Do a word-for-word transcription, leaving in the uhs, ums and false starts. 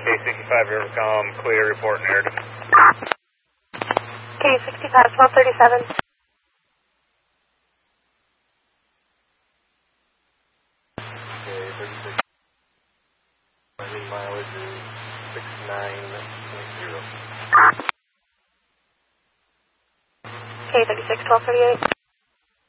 K sixty-five Rivercom, clear, report narrative. K sixty-five, twelve thirty-seven. K thirty-six, mean mileage is six nine point zero. K thirty-six, twelve thirty-eight.